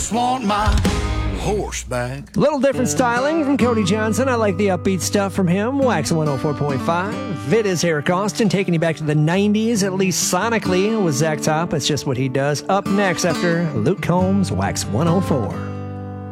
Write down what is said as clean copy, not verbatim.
just want my horse back. A little different styling from Cody Johnson. I like the upbeat stuff from him. Wax 104.5. It is Eric Austin taking you back to the 90s, at least sonically, with Zach Top. It's just what he does. Up next after Luke Combs, Wax 104.